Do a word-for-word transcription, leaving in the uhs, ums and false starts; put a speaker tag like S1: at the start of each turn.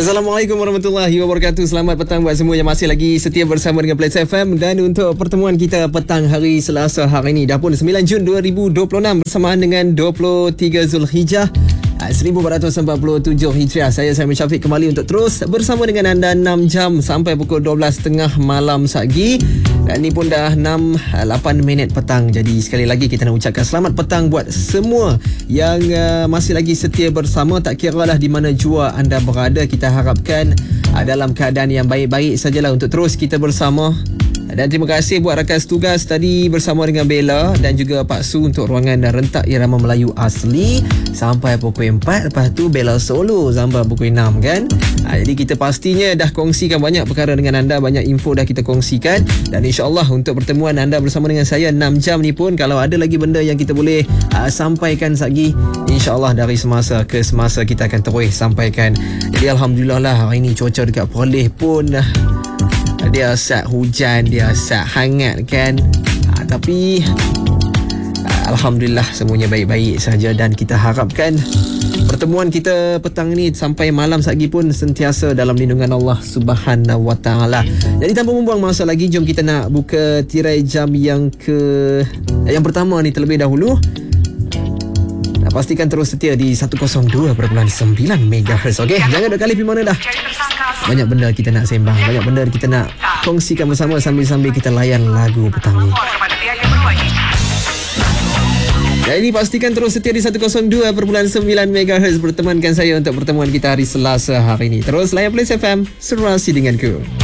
S1: Assalamualaikum warahmatullahi wabarakatuh. Selamat petang buat semua yang masih lagi setia bersama dengan Plains F M. Dan untuk pertemuan kita petang hari Selasa hari ini, dah pun sembilan Jun dua ribu dua puluh enam bersamaan dengan dua puluh tiga Zulhijjah seribu empat ratus empat puluh tujuh Hijriah. Saya Simon Syafiq kembali untuk terus bersama dengan anda enam jam sampai pukul dua belas tiga puluh malam sagi. Dan ni pun dah enam lapan minit petang. Jadi sekali lagi kita nak ucapkan selamat petang buat semua yang uh, masih lagi setia bersama. Tak kira lah di mana jua anda berada, kita harapkan uh, dalam keadaan yang baik-baik sajalah untuk terus kita bersama. Dan terima kasih buat rakan setugas tadi bersama dengan Bella dan juga Pak Su untuk ruangan rentak irama Melayu asli sampai pukul empat. Lepas tu Bella solo sampai pukul enam kan. Ha, jadi kita pastinya dah kongsikan banyak perkara dengan anda, banyak info dah kita kongsikan. Dan insyaAllah untuk pertemuan anda bersama dengan saya enam jam ni pun, kalau ada lagi benda yang kita boleh uh, sampaikan lagi, insyaAllah dari semasa ke semasa kita akan terus sampaikan. Jadi Alhamdulillah lah hari ni cuaca dekat Perlis pun uh, dia asal hujan, dia asal hangat kan. ha, Tapi ha, Alhamdulillah semuanya baik-baik saja. Dan kita harapkan pertemuan kita petang ni sampai malam lagi pun sentiasa dalam lindungan Allah Subhanahu Wa Taala. Jadi tanpa membuang masa lagi, jom kita nak buka tirai jam yang ke Yang pertama ni terlebih dahulu. Pastikan terus setia di seratus dua perpuluhan sembilan megahertz. Okey, jangan dua kali pergi mana dah. Banyak benda kita nak sembang, banyak benda kita nak kongsikan bersama sambil-sambil kita layan lagu petang ni. Jadi pastikan terus setia di seratus dua perpuluhan sembilan megahertz bertemankan saya untuk pertemuan kita hari Selasa hari ini. Terus layan Plains F M, serasi denganku.